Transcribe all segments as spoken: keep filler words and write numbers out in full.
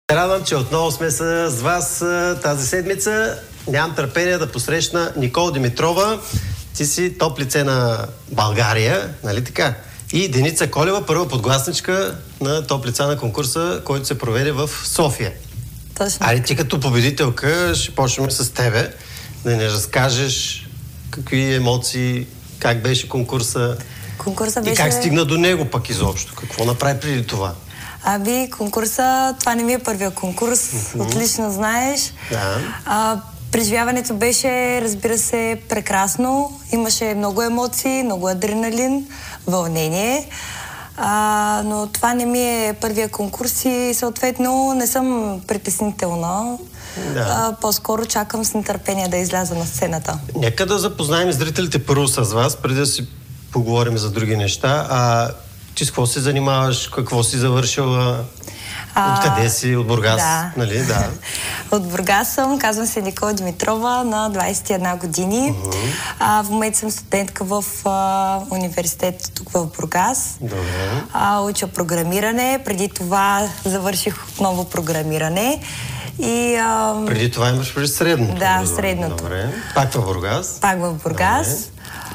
Радвам, че отново сме с вас тази седмица. Нямам търпение да посрещна Никола Димитрова. Ти си топ лице на България, нали така? И Деница Колева, първа подгласничка на топ лица на конкурса, който се проведе в София. Точно. Айде ти като победителка ще почнем с тебе, да ни разкажеш какви емоции, как беше конкурса, Конкурса беше... и как стигна до него пък изобщо. Какво направи преди това? Аби, конкурса, това не ми е първия конкурс, mm-hmm. отлично знаеш. Да. А, преживяването беше, разбира се, прекрасно. Имаше много емоции, много адреналин, вълнение. А, но това не ми е първия конкурс и съответно не съм притеснителна. Да. А, по-скоро чакам с нетърпение да изляза на сцената. Нека да запознаем зрителите първо с вас, преди да си поговорим за други неща. А ти с какво се занимаваш? Какво си завършила? А, Откъде си? От Бургас? Да. Нали? Да. От Бургас съм. Казвам се Никола Димитрова, на двадесет и една години. Uh-huh. А, в момента съм студентка в а, университет тук в Бургас. Добре. А, уча програмиране. Преди това завърших отново програмиране. И, а... Преди това имаш преди средното? Да, средното. Добре. Пак в Бургас? Пак в Бургас. Добре.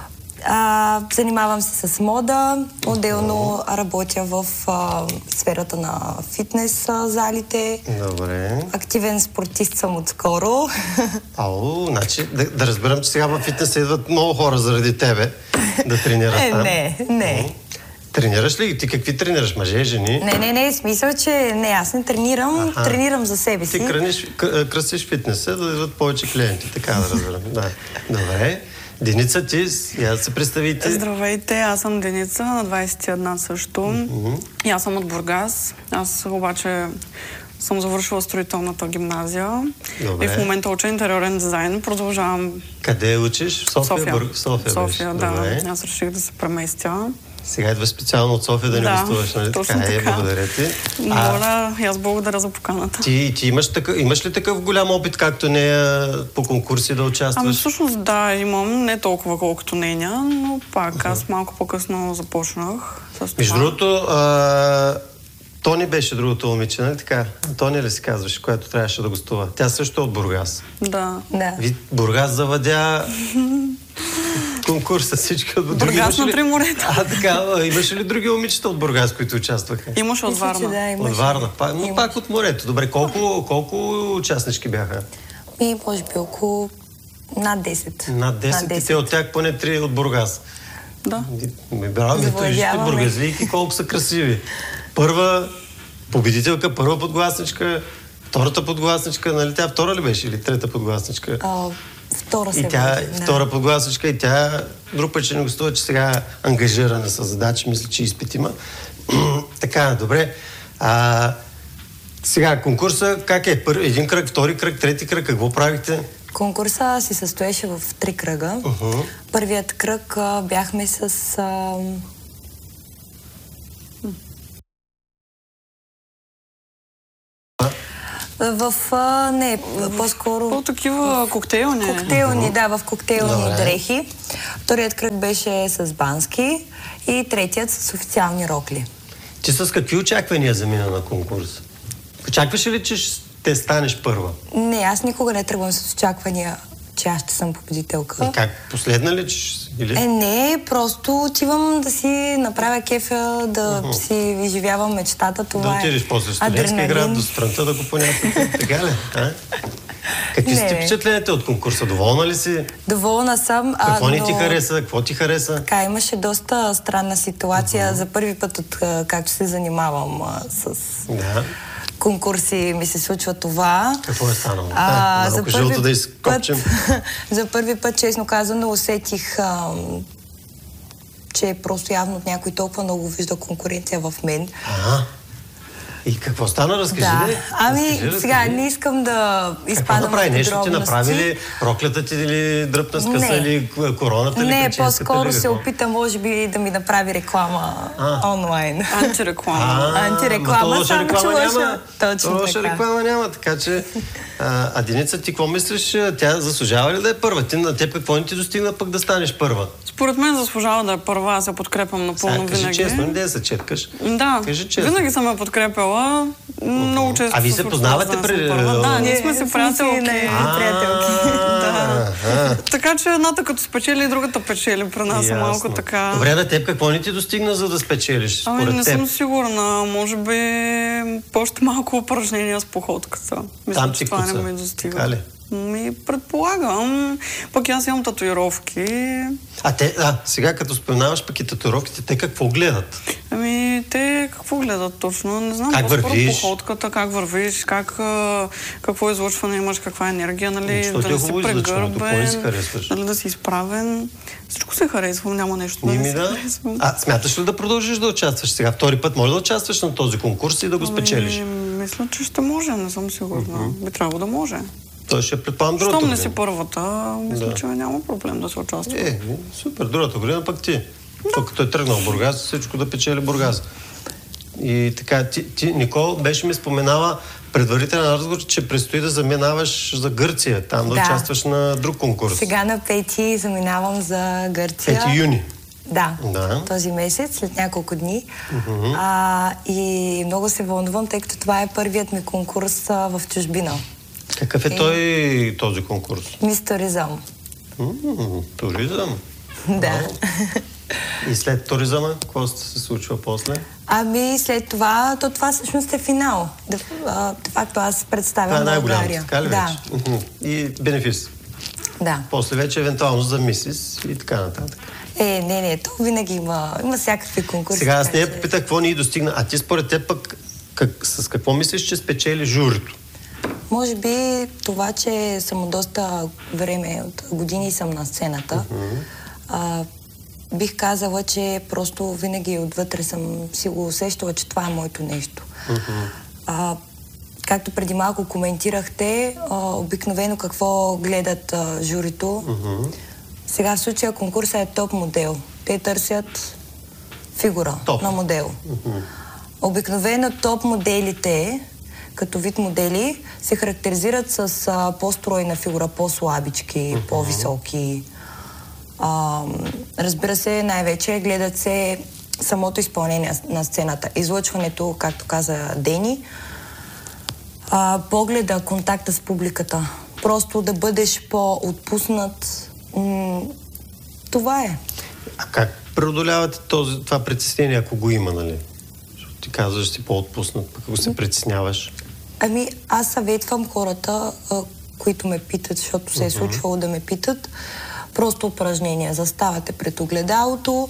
А, занимавам се с мода, отделно работя в а, сферата на фитнес а, залите. Добре. Активен спортист съм отскоро. Ало, значи да, да разберам, че сега в фитнес идват много хора заради тебе да тренират е, там. Не, не. Тренираш ли? Ти какви тренираш? Мъже, жени? Не, не, не. Смисъл, че не, аз не тренирам. Аха. Тренирам за себе си. Ти кръниш, кръстиш фитнеса, да идват повече клиенти. Така да разберам. Да. Добре. Деница, ти, я се представите. Здравейте, аз съм Деница, на двадесет и една също. Mm-hmm. И аз съм от Бургас. Аз обаче съм завършила строителната гимназия. Добре. И в момента уча интериорен дизайн. Продължавам... Къде учиш? В София? София, Бур... София, София да. Добре. Аз реших да се преместя. Сега идва специално от София да, да не гостуваш, нали? Точно така. Е, така. Благодаря ти. Моля, и аз благодаря за поканата. Ти, ти имаш, такъв, имаш ли такъв голям опит, както нея по конкурси да участваш? Ами всъщност да, имам не толкова колкото нея, но пак uh-huh. аз малко по-късно започнах с това. Между другото, а... Тони беше другото момиче, нали така? Тони ли си казваш, която трябваше да гостува? Тя също е от Бургас. Да. да. Ви, Бургас завадя конкурса, всички от други. Бургас на три морета. А, така, имаше ли други момичета от Бургас, които участваха? Имаше от Варна. Да, от Варна, пак, но пак от морето. Добре, колко, колко участнички бяха? И може би около над десет. Над десет, над десет. И те от тях поне три от Бургас. Да. Браво, вижте бургазлийки колко са красиви. Първа победителка, първа подгласничка, втората подгласничка, нали тя втора ли беше или трета подгласничка? А, втора се и тя, бъде, да. Втора подгласничка и тя друг път, че не гостува, че сега ангажирана с задачи, мисля, че изпит има. Така, добре. А, сега, конкурса как е? Пър, един кръг, втори кръг, трети кръг, какво правихте? Конкурса се състоеше в три кръга. Uh-huh. Първият кръг а, бяхме с... А... В... А, не, по-скоро... По-такива коктейлни. Коктейлни, uh-huh. да, в коктейлни Добре. дрехи. Вторият кръг беше с бански и третият с официални рокли. Ти с какви очаквания замина на конкурс? Очакваш ли, че ще станеш първа? Не, аз никога не тръгвам с очаквания, че аз ще съм победителка. И как? Последна ли, че... Или? Е, не, просто отивам да си направя кефа, да uh-huh. си изживявам мечтата. Това да отидеш после студентския град до странта да го понятате. Така ли? А? Какви сте впечатленията от конкурса? Доволна ли си? Доволна съм. Какво а, ни но... ти хареса? Какво ти хареса? Така, имаше доста странна ситуация. Uh-huh. За първи път, от както се занимавам а, с... Да. конкурси ми се случва това. Какво е станало? А, а, за, първи да път, за първи път, честно казано, усетих, а, че просто явно някой толкова много вижда конкуренция в мен. А, и какво стана? Разкажи да. ли? Ами, разкажи, сега разкажи. не искам да изпадам какво направи? в подробности. Нещо ти направи ли? Проклята ти ли дръпна скъса или короната ли? Не, по-скоро се опита, може би, да ми направи реклама а. онлайн. Антиреклама. А, Антиреклама, само че лоша. Точно лоша така. реклама няма, така че... А, а Деница, ти какво мислиш? Тя заслужава ли да е първа? Ти на теб какво не ти достигна пък да станеш първа? Според мен заслужава да е първа, аз я подкрепям напълно Сега, кажи винаги. честно, не да се четкаш. Да, кажи честно. Винаги съм я подкрепяла първа. Много често. А ви се познавате при... Да, ние сме се приятелки. Да. Така че едната като спечели, другата печели. При нас е малко така. Добре, на теб какво не ти достигна, за да спечелиш? Ами не съм сигурна. Може би още малко упражнения с походката. Там ти това куца. не ми достига. Така ли? Ми предполагам. Пък аз имам татуировки. А те, а, сега като споменаваш пък и татуировките, те какво гледат? Ами, те какво гледат точно? Не знам. Как вървиш? Походката, как вървиш, как, какво излъчване имаш, каква енергия, нали? Що да е не си прегърбен, си харесваш? нали, да си изправен. Всичко се харесва, няма нещо да Ми, не се да. харесва. А смяташ ли да продължиш да участваш сега? Втори път може да участваш на този конкурс и да го спечелиш? Ами, мисля, че ще може, не съм сигурна. Mm-hmm. Би трябвало да може. Той ще предполагам другата Щом година. не си първата, мисля, Да. че няма проблем да се участва. Е, супер, другата година пък ти. Да. Като е тръгнал в Бургас, всичко да печели Бургас. И така, ти, ти Никол, беше ми споменала предварителен разговор, че предстои да заминаваш за Гърция, там да, Да. участваш на друг конкурс. Сега на пети заминавам за Гърция. пети юни. Да, Да. този месец, след няколко дни. Uh-huh. А, и много се вълнувам, тъй като това е първият ми конкурс а, в чужбина. Какъв е той този конкурс? Мис Туризъм. М, туризъм. Да. И след туризъма, какво се случва после? Ами след това, то това всъщност е финал. Де, а, де факто аз представям Това е най-голямото, България. така ли Да, вече? Мгм. И бенефис. да. После вече евентуално за мисис и така нататък. Е, не, не, то винаги има, има всякакви конкурси. Сега аз така не че- я попитах какво ни достигна. А ти според теб пък как, с какво мислиш, че спечели журито? Може би това, че съм доста време, от години съм на сцената. Uh-huh. А, бих казала, че просто винаги отвътре съм си го усещала, че това е моето нещо. Uh-huh. А, както преди малко коментирахте, а, обикновено какво гледат а, журито. Uh-huh. Сега в случая конкурса е топ модел. Те търсят фигура Топ. на модел. Uh-huh. Обикновено топ моделите, като вид модели, се характеризират с а, по-стройна фигура, по-слабички, uh-huh. по-високи. А, разбира се, най-вече гледат се самото изпълнение на сцената. Излъчването, както каза Дени, а, погледа, контакта с публиката. Просто да бъдеш по-отпуснат. М- това е. А как преодолявате този, това притеснение, ако го има, нали? Защото ти казваш, си по-отпуснат, пък ако се притесняваш. Ами, аз съветвам хората, а, които ме питат, защото се е случвало да ме питат, просто упражнения. Заставате пред огледалото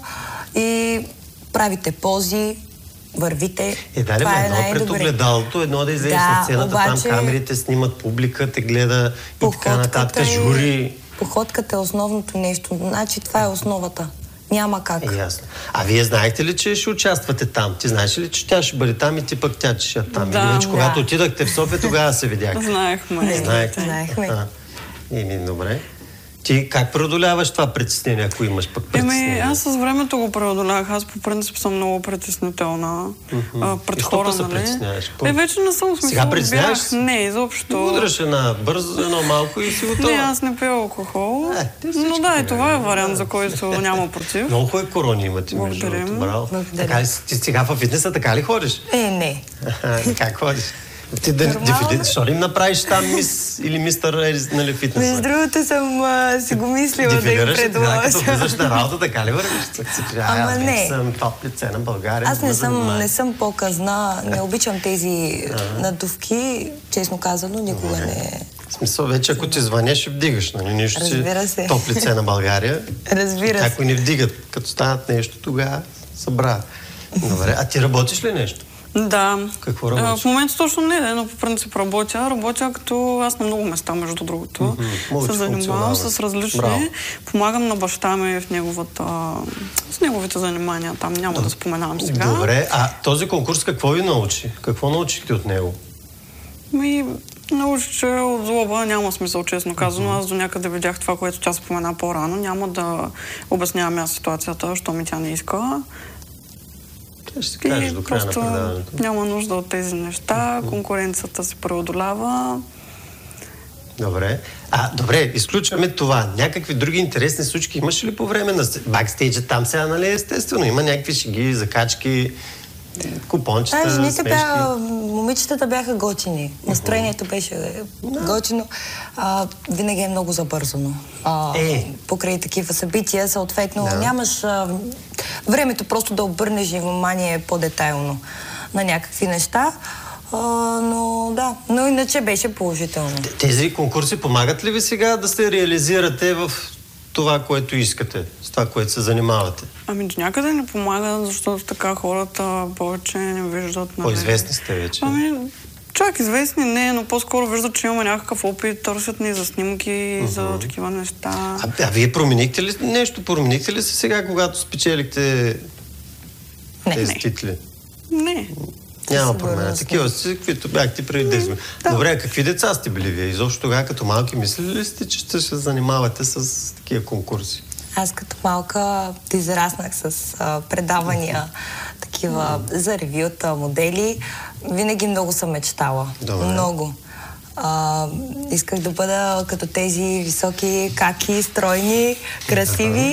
и правите пози, вървите. Е, да, това е едно пред най-добре. огледалото, едно да излезеш Да, на сцената, обаче, там камерите снимат, публика те гледа и така нататък, е- жури. Походката е основното нещо. Значи това е основата. Няма как. Е, ясно. А вие знаете ли, че ще участвате там? Ти знаеш ли, че тя ще бъде там и ти пък тя ще е там? Да, Или вече, да. когато отидахте в София, тогава се видяхте? Знаехме. Знаехте. Знаехме. А, еми, добре. Ти как преодоляваш това притеснение, ако имаш пък притеснение? Еми, аз с времето го преодолях. Аз по принцип съм много притеснителна а, пред И що хора, пък се нали? притесняваш? Е, вече не съм в смисъл. Сега притесняваш бях- се? Не, изобщо. Удраш една бързо, едно малко и си готова. Не, аз не пия алкохол. Е, те всички но да, и пият. това е вариант, за който няма против. Много хубави корони имате, между Благодарим. другото. Браво. Благодаря. Така ли, ти сега във фитнеса така ли ходиш? Е, не. Как ходиш? Ти да Нормално. дефилит, защо ли им направиш там мис или мистър, нали, фитнеса? Между другото съм а, си го мислила да им Дефилираш ли? Така, като предложа. влизаш на работа, така ли вървиш? Така си кажа, Ама аз не. не съм топ лице на България. Аз не ме съм, занимай. не съм по-казна, не обичам тези надувки, честно казано, никога не... В смисъл, вече ако ти звъня, ще вдигаш, нали? Нищо си Разбира се. топ лице на България. Разбира се. Ако не вдигат, като станат нещо, тогава събра. Добре, а ти работиш ли нещо? Да. Какво А, работиш? в момента точно не, но по принцип работя. Работя като аз на много места, между другото. Mm-hmm. Се занимавам с различни. Браво. Помагам на баща ми в неговата, с неговите занимания. Там няма да споменавам сега. Добре, а този конкурс какво ви научи? Какво научихте от него? Ми, научих, че от злоба няма смисъл, честно казано. Аз до някъде видях това, което тя спомена по-рано. Няма да обяснявам аз ситуацията, защото ми тя не иска. Тя ще си кажеш до края на просто предаването. няма нужда от тези неща. Конкуренцията се преодолява. Добре. А, добре, изключваме това. Някакви други интересни случки имаш ли по време на бакстейджа? Там сега, нали, естествено, има някакви шеги, закачки. Купончета, А, жените смешки. бяха, момичетата бяха готини. Настроението беше Да. готино. А, винаги е много забързано. А, Е. Покрай такива събития, съответно, Да. нямаш а, времето просто да обърнеш внимание по-детайлно на някакви неща. А, но да, но иначе беше положително. Тези конкурси помагат ли ви сега да се реализирате в това, което искате, с това, което се занимавате? Ами до някъде не помага, защото така хората повече не виждат. Нали? По-известни сте вече. Ами, чак известни не, но по-скоро виждат, че имаме някакъв опит, търсят ни за снимки, uh-huh. за такива неща. А, а вие променихте ли нещо? Променихте ли се сега, когато спечелихте Не, тези не. титли? Не. Няма Сигурно промена. не. Такива си, каквито бяхте преди десет години. Да. Добре, а какви деца сте били вие? Изобщо тогава като малки мислили ли сте, че ще се занимавате с такива конкурси? Аз като малка израснах с а, предавания, такива за ревюта, модели. Винаги много съм мечтала. Добре. Много. А, исках да бъда като тези високи, каки, стройни, красиви.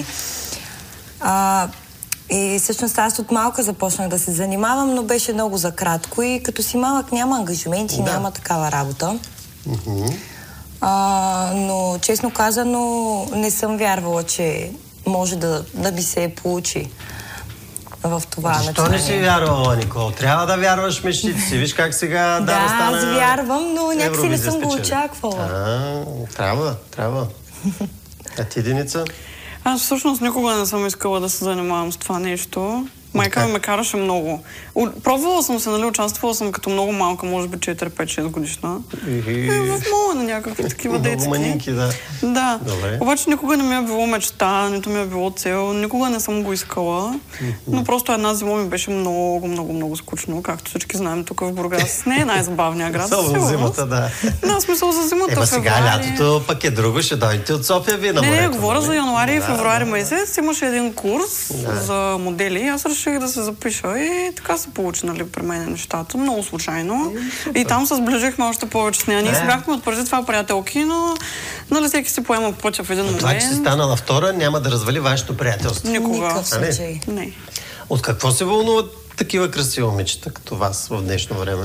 А, и всъщност аз от малка започнах да се занимавам, но беше много за кратко и като си малък няма ангажименти, Да. няма такава работа. Мгм. А, но честно казано не съм вярвала, че може да, да ми се получи в това Защо не начинание. си вярвала, Никол? Трябва да вярваш в мечтите си. Виж как сега Да, Дана стана... аз вярвам, но някакси не Евровизия съм го спечели. очаквала. А, трябва, трябва. А ти, Деница? Аз всъщност никога не съм искала да се занимавам с това нещо. Майка ми ме караше много. У- Пробвала съм се, нали, участвала съм като много малка, може би четири пет шест годишна. И- Е, в мола на някакви такива Много детски. манинки, да. Да. Добре. Обаче никога не ми е било мечта, нито ми е било цел, никога не съм го искала. Но просто една зима ми беше много, много, много скучно, както всички знаем тук в Бургас. Не е най-забавният град. със Особено сигурност. зимата, да. Да, смисъл за зимата. Ема сега февруари. лятото пък е друго, ще дойдете от София вие на Не, морето. не, говоря нали? за януари и Да, февруари да. месец. Имаше един курс Да. за модели. Аз реших да се запиша и така се получи, нали, при мен нещата. Много случайно. И там се сближихме още повече с нея. Ние Е. си бяхме от преди това приятелки, но нали, всеки си поема пътя в един момент. Това, че си станала втора, няма да развали вашето приятелство. Никога. Никакъв А, не? случай. Не. От какво се вълнуват такива красиви момичета като вас в днешно време?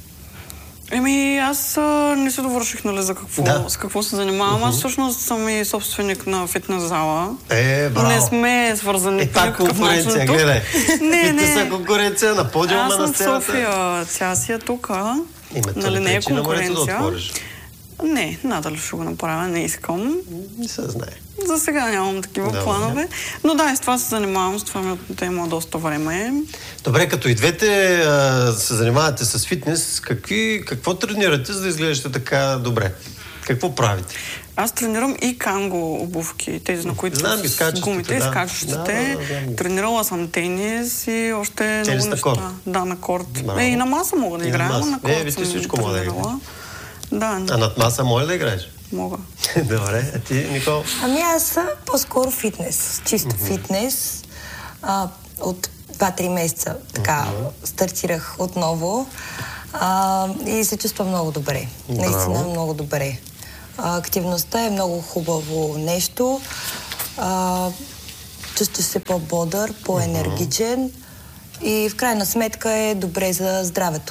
Еми, аз а, не се довърших, нали, за какво, Да. с какво се занимавам. Аз всъщност съм и собственик на фитнес зала. Е, браво. Не сме свързани Е, по пак никакъв начин конкуренция, тук. гледай. Не, Фитнеса не. конкуренция на подиума Аз на съм в сцената. София, тя си е тук. Името Нали, ли не е пречи на морето да конкуренция. отвориш? Не, надали ще го направя, не искам. Не се знае. За сега нямам такива Добре. планове. Но да, и с това се занимавам, с това ми отнема доста време. Добре, като и двете а, се занимавате с фитнес, какви, какво тренирате, за да изглеждате така добре? Какво правите? Аз тренирам и канго обувки, тези на които Знам ги, с скачащите, гумите, да. скачащите. Да, да, да, знам ги. Тренирала съм тенис и още Тенис много на неща. корт? Да, на корт. Браво. Е, и на маса мога да И на играя, но маса. на корт Е, виж, ти съм всичко мога да тренирала. Да, А над маса може да играеш? мога. Добре, а ти, Никол? Ами аз по-скоро фитнес, чисто mm-hmm. фитнес. А, от два-три месеца така mm-hmm. стартирах отново а, и се чувствам много добре. Браво. Наистина много добре. А, активността е много хубаво нещо. А, чувстваш се по-бодър, по-енергичен и в крайна сметка е добре за здравето.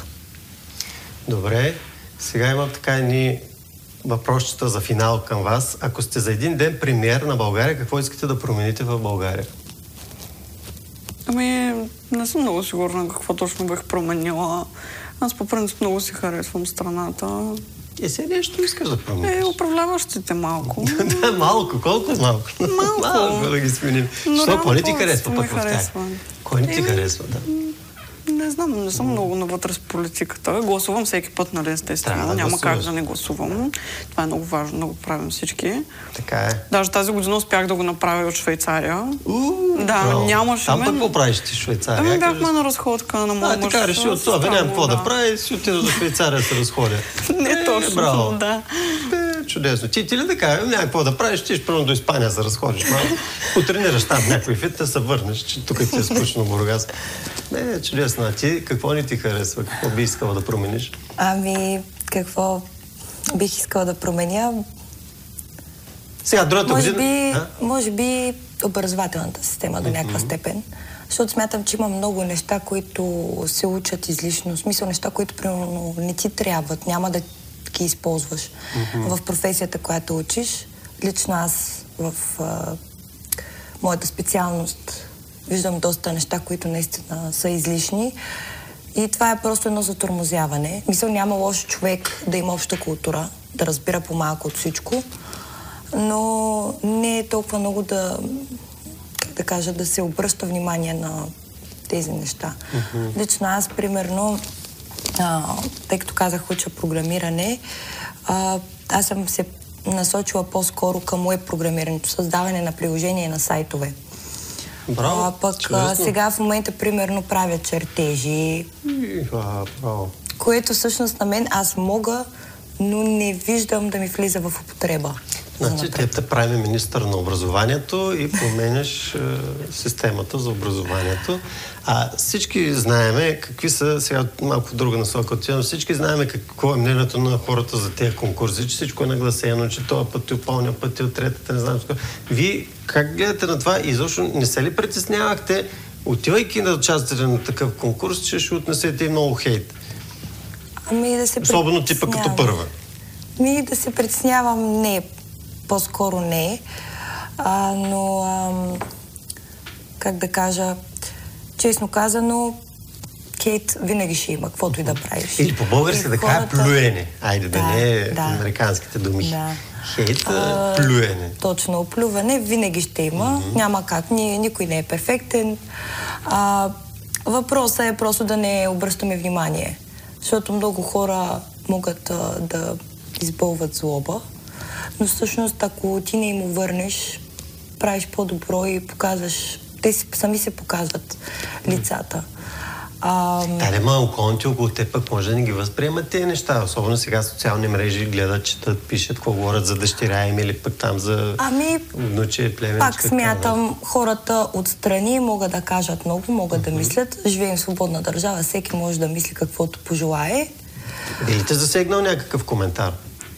Добре, сега имам така едни въпросчета за финал към вас. Ако сте за един ден премиер на България, какво искате да промените в България? Ами, не съм много сигурна какво точно бих променила. Аз по принцип много си харесвам страната. Е, сега нещо искаш да промениш? Е, управляващите малко. Да, малко. Колко малко? Малко. Малко да ги сменим. Но Що, реално кой не ти повечето харесва ми пък в тях? харесва. Кой не ти Еми, харесва, да? Не знам, не съм много навътре с политиката. Гласувам всеки път, нали, естествено. Трябва да Няма гласуваш. как да не гласувам. Това е много важно да го правим всички. Така е. Даже тази година успях да го направя и от Швейцария. У, Да, браво. нямаше Там мен. пък какво правиш ти в Швейцария? Ами Я бяхме кажи. на разходка на моя А, мъж. така реши от това. Нямам Странно, какво да правя, си отида до Швейцария да се разходя. Не Е, точно, браво. да. Е, чудесно. Ти, ти ли да кажа, няма какво да правиш, ти ще първо до Испания да се разходиш малко. Потренираш там някой фит, да се върнеш, че тук ти е скучно Бургас. Не, чудесно. А ти какво не ти харесва? Какво би искала да промениш? Ами, какво бих искала да променя? Сега, другата Може година... би, А? може би образователната система до някаква степен. Защото смятам, че има много неща, които се учат излишно. В смисъл неща, които примерно не ти трябват, няма да ги използваш mm-hmm. в професията, която учиш. Лично аз в а, моята специалност виждам доста неща, които наистина са излишни. И това е просто едно затормозяване. Мисля, няма лошо човек да има обща култура, да разбира по-малко от всичко, но не е толкова много да, да кажа, да се обръща внимание на тези неща. Mm-hmm. Лично аз, примерно, а, тъй като казах, уча програмиране, а, аз съм се насочила по-скоро към уеб програмирането, създаване на приложения на сайтове. Браво, а, пък а, сега в момента, примерно, правя чертежи, а, браво. което всъщност на мен аз мога, но не виждам да ми влиза в употреба. Значи, те те прави министър на образованието и променяш е, системата за образованието. А всички знаеме какви са, сега малко друга насока отивам, всички знаеме какво е мнението на хората за тези конкурси, че всичко е нагласено, че това път ти опълня, път ти от третата, не знам какво. Вие как гледате на това и изобщо не се ли притеснявахте, отивайки на участие на такъв конкурс, че ще отнесете и много хейт? Ами да се особено типа като първа. Ми да се притеснявам не, по-скоро не, а, но ам, как да кажа, честно казано, хейт винаги ще има, каквото и да правиш. Или по-български да кажа хората... плюене. Айде да, да не е да, американските думи. Да. Хейт, а, плюене. Точно, оплюване винаги ще има. Mm-hmm. Няма как. Ни, никой не е перфектен. А, въпросът е просто да не обръщаме внимание. Защото много хора могат а, да избълват злоба. Но всъщност, ако ти не им върнеш, правиш по-добро и показваш... Те си, сами се показват лицата. А... Да, не ма, околните около те пък може да не ги възприемат тези неща. Особено сега социални мрежи гледат, четат, пишат, какво говорят за дъщеря им или пък там за ами, внуче, племенче. Пак смятам, хората отстрани могат да кажат много, могат mm-hmm. да мислят. Живеем в свободна държава, всеки може да мисли каквото пожелае. Би ли те засегнал някакъв коментар?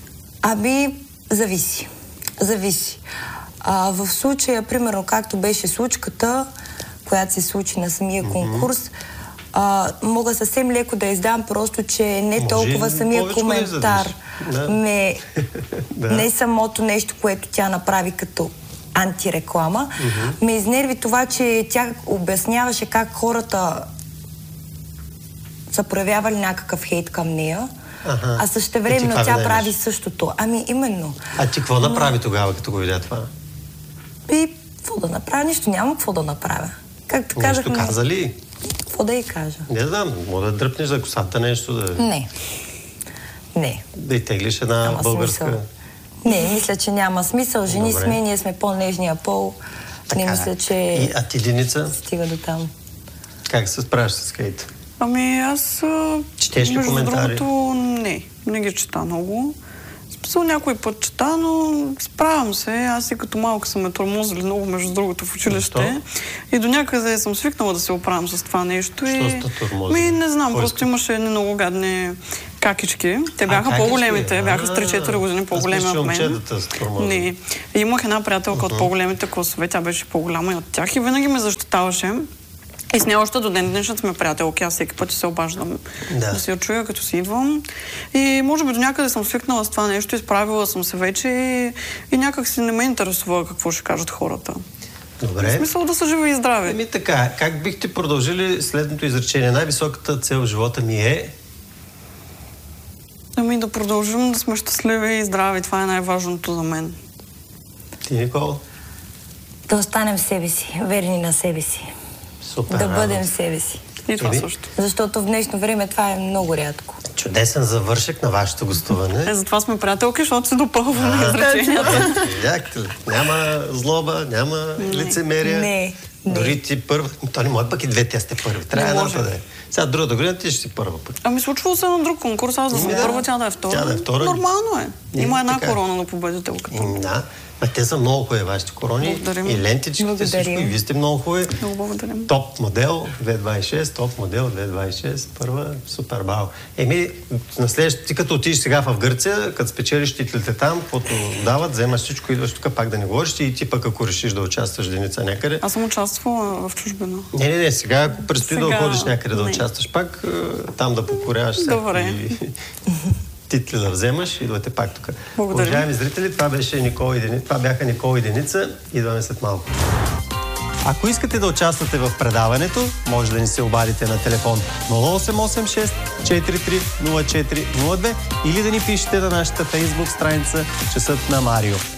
Ами, зависи. Зависи. А, в случая, примерно, както беше случката, която се случи на самия mm-hmm. конкурс, а, мога съвсем леко да издам просто, че не може толкова самия коментар, да ме, да. не самото нещо, което тя направи като антиреклама, mm-hmm. ме изнерви това, че тя обясняваше как хората са проявявали някакъв хейт към нея, ага. а същевременно тя да прави същото. Ами именно. А ти какво направи Но... тогава, като го видя това? И какво да направя? Нищо няма какво да направя. Както казахме... Нещо каза ли? Какво да й кажа? Не знам, може да дръпнеш за косата нещо да... Не. Не. Да й теглиш една няма българска... Смисъл. Не, мисля, че няма смисъл. Жени Добре. сме, ние сме по-нежния пол. Така, не мисля, че... И, а ти, Деница? Стига до там. Как се справяш с хейт? Ами аз... Четеш ли коментари? Другото, не. Не ги чета много. Списал някой път чета, но справям се. Аз и като малко съм ме тормозили много, между другото, в училище. Защо? И до някъде съм свикнала да се оправям с това нещо. Що и... сте тормозили? Ми, не знам, Кой просто иска? Имаше едни много гадни какички. Те бяха а, по-големите, бяха с три-четири години по-големи от мен. Не. И имах една приятелка uh-huh. от по-големите класове, тя беше по-голяма и от тях и винаги ме защитаваше. И с нея още до ден днешът сме приятелки, аз всеки път се обаждам да. да си я чуя, като си идвам. И може би до някъде съм свикнала с това нещо, изправила съм се вече и, и някак си не ме интересува какво ще кажат хората. Добре. В смисъл да са живи и здрави. Еми така, как бихте продължили следното изречение? Най-високата цел в живота ми е... Ами да продължим да сме щастливи и здрави. Това е най-важното за мен. Ти, Никола? Да останем себе си, верни на себе си. Супер, да бъдем себе си. И това също. Защото в днешно време това е много рядко. Чудесен завършек на вашето гостуване. Е, затова сме приятелки, защото се допълваме изреченията. Видяхте ли? Няма злоба, няма лицемерие. Не, не. Дори ти първа. То не може пък и две, тя сте първи. Трябва едната да е. Сега другата година ти ще си първа пък. Ами случвало се на друг конкурс, аз да съм да. първа, тя да е втора. Тя да е втора. Нормално е. Има една така. корона на победителката. Да. А те са много хубави, вашите корони. Благодарим. И лентичките, всичко. И вие сте много хубави. Много благодарим. Топ модел две двадесет и шест, топ модел две двадесет и шест, първа, супер бао. Еми, на следващия, ти като отидеш сега в Гърция, като спечелиш титлите там, каквото дават, вземаш всичко, идваш тук пак да не говориш и ти пък ако решиш да участваш Деница някъде. Аз съм участвала в чужбина. Не, не, не, сега ако предстои Сега... да ходиш някъде да не. участваш пак, там да покоряваш всякакви титли да вземаш, идвате пак тук. Благодаря. Уважаеми зрители, това беше Никола и Деница. Това бяха Никола и Деница. Идваме след малко. Ако искате да участвате в предаването, може да ни се обадите на телефон нула осем осем шест четири три нула четири нула две или да ни пишете на нашата фейсбук страница Часът на Марио.